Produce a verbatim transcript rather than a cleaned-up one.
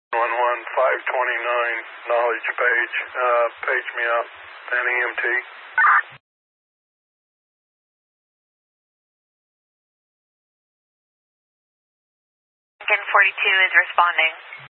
one one five twenty-nine, knowledge page. Uh, page me up. An E M T. Lincoln forty-two is responding.